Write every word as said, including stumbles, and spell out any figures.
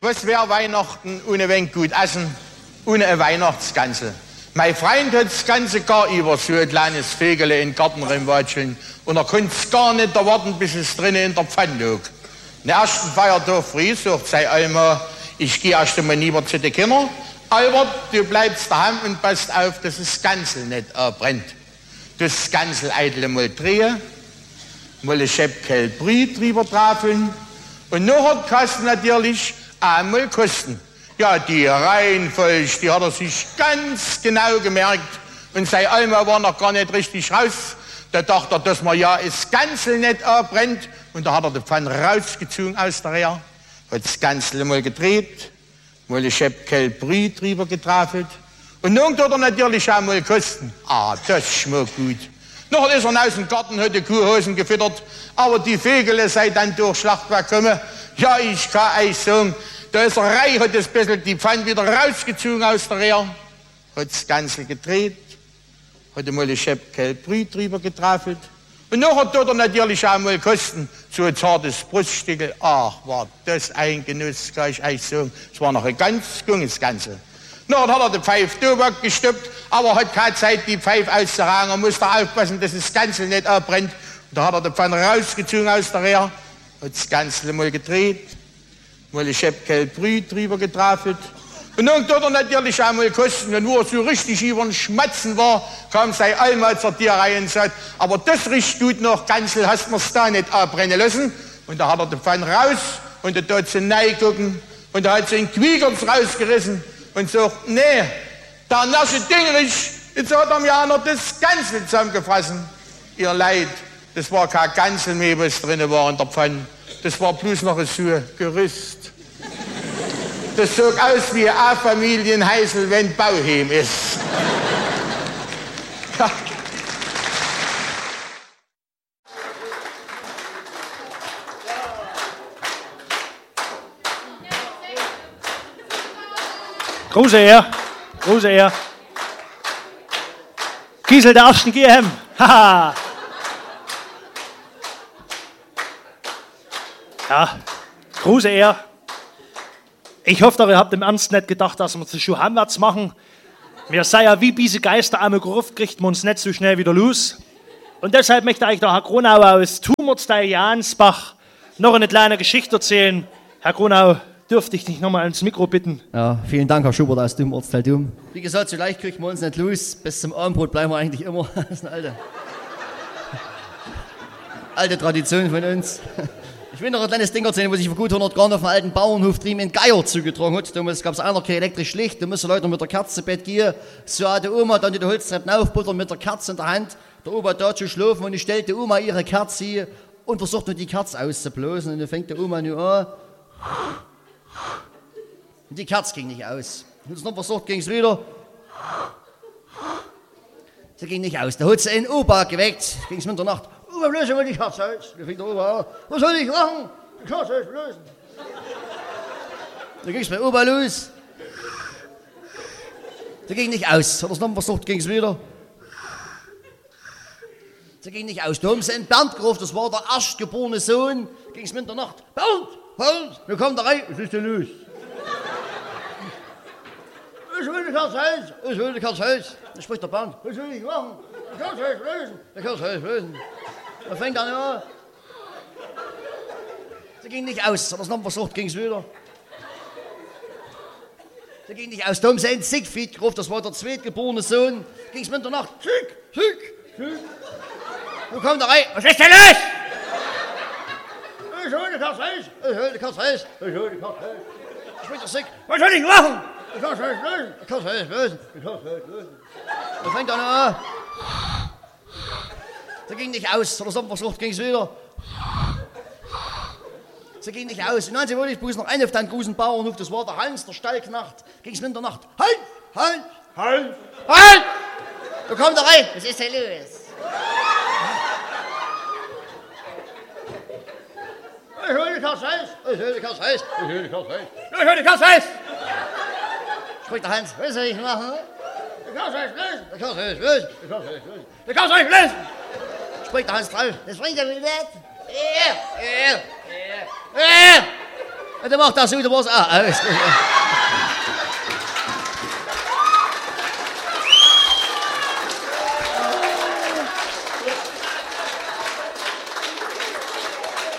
Was wäre Weihnachten ohne wenig gut essen, ohne ein Weihnachtsgansel? Mein Freund hat das ganze Jahr über so ein kleines Vögel in den Garten reinwatscheln und er konnte es gar nicht erwarten, bis es drinnen in der Pfanne lag. Den ersten Feiertag früh sagt sein Alma, ich gehe erst einmal lieber zu den Kindern. Albert, du bleibst daheim und passt auf, dass das Gansel nicht äh, brennt. Das Gansel eitel mal drehen, mal ein Schäppkel Brühe drüber trafeln und nachher kannst du natürlich einmal kosten. Ja, die Reihenfolge, die hat er sich ganz genau gemerkt. Und sein Alma war noch gar nicht richtig raus. Da dachte er, dass man ja das Gansel nicht abbrennt. Und da hat er die Pfanne rausgezogen aus der Rehr, hat das Gansel mal gedreht, mal ein Schäppkel Brühe drüber getrafelt. Und nun tut er natürlich auch mal kosten. Ah, das schmeckt gut. Nachher ist er aus dem Garten, hat die Kuhhosen gefüttert. Aber die Vögel sei dann durch Schlachtwerk gekommen. Ja, ich kann euch sagen, da ist er rein, hat das bisschen die Pfanne wieder rausgezogen aus der Rehr, hat das Gansel gedreht, hat einmal ein Schäppkel Brühe drüber getrafelt. Und nachher tut er natürlich auch mal kosten, so ein zartes Bruststückel. Ach, war das ein Genuss, kann ich euch sagen. Es war noch ein ganz junges Gansel. Nachher hat er die Pfeife Tobak gestoppt, aber hat keine Zeit, die Pfeife auszuragen. Er musste aufpassen, dass das Gansel nicht abbrennt. Und da hat er die Pfanne rausgezogen aus der Rehr, hat das Gansel mal gedreht, mal ein Schäppkel Brühe drüber getrafelt. Und dann tut er natürlich auch mal kosten. Und wo er so richtig über den Schmatzen war, kam sein Alma zur Tür rein und sagt, aber das riecht gut nach Gansel, hast mir's da nicht abbrennen lassen? Und da hat er die Pfanne raus und da tut sie reingucken und da hat sie den Quiegerts rausgerissen und sagt, nee, der nasche Dingrich, jetzt hat er mir auch noch das Gansel zusammengefressen. Ihr Leid, das war kein Gansel mehr, was drin war in der Pfanne. Das war bloß noch ein so Gerüst. Das sah aus wie ein Einfamilienhäusl, wenn Bauheim ist. Ja. Große Ehre, große Ehre. Giesel der ersten Gierhem. Haha. Ja, große Ehre. Ich hoffe, ihr habt im Ernst nicht gedacht, dass wir das schon heimwärts machen. Wir seien ja wie diese Geister einmal gerufen, kriegt man uns nicht so schnell wieder los. Und deshalb möchte euch der Herr Gronau aus Tumortsteil Jansbach noch eine kleine Geschichte erzählen. Herr Gronau, dürfte ich dich nochmal ans Mikro bitten? Ja, vielen Dank, Herr Schubert aus Tumortsteil Dum. Wie gesagt, so leicht kriegt man uns nicht los. Bis zum Abendbrot bleiben wir eigentlich immer. Das ist eine alte, alte Tradition von uns. Ich will noch ein kleines Ding erzählen, wo sich vor gut hundert Jahren auf dem alten Bauernhof drüben in Geier zugetragen hat. Damals gab es einer kein elektrisch Licht, da müssen Leute mit der Kerze zu Bett gehen. So hat die Oma dann die Holztreppen aufbuttern mit der Kerze in der Hand. Der Opa da zu schlafen und ich stellt die Oma ihre Kerze und versucht nur die Kerze auszublasen. Und dann fängt die Oma nur an. Und die Kerze ging nicht aus. Und es noch versucht, ging es wieder. Sie ging nicht aus. Da hat sie einen Opa geweckt, ging es mit der Nacht. Opa, löse mal die Kerze aus. Da fängt der Opa an. Was soll ich machen? Die Kerze auslösen. Da ging es bei Opa los. Sie ging nicht aus. Hat er es noch versucht, ging es wieder. Sie ging nicht aus. Da haben sie einen Bernd gerufen, das war der erstgeborene Sohn. Ging es mit der Nacht. Bernd, Bernd, wir kommen da rein. Was ist denn los? Ich will die Kerze aus. Ich will die Kerze aus. Da spricht der Bernd. Was soll ich machen? Die Kerze auslösen. Die Kerze auslösen. Da fängt er an. Sie ging nicht aus. Hat er es noch versucht, ging es wieder. Sie ging nicht aus. Da haben sie einen Siegfried gerufen, das war der zweitgeborene Sohn. Ging es mit der Nacht. Sieg, Sieg, Sieg. Wo kommt er rein? Was ist denn los? Ich hol die Kerze aus. Ich hol die Kerze aus. Ich hol die Kerze aus. Spricht der Sieg. Was soll ich machen? Die Kerze auslösen. Die Kerze auslösen. Die Kerze auslösen. Da fängt er an. Sie ging nicht aus. Hat er es versucht, ging es wieder. Sie ging nicht aus. Und dann wollte ich bloß noch einen auf den großen Bauernhof. Das war der Hans, der Stallknecht. Ging es mit der Nacht. Halt! Halt! Halt! Halt! Wo kommt er rein? Was ist denn los? Ich hol die Kerze aus. Ich hol die Kerze aus. Ich hol die Kerze aus. Ich hol die Kerze aus. Spricht der Hans. Was soll ich machen? Die Kerze auslösen. Die Kerze auslösen. Die Kerze auslösen. Die Kerze auslösen. Spricht der Hans drauf. Das bringt er mir nicht. Ja, ja, ja, ja. Ja, dann macht das so, da war's auch. Alles gut.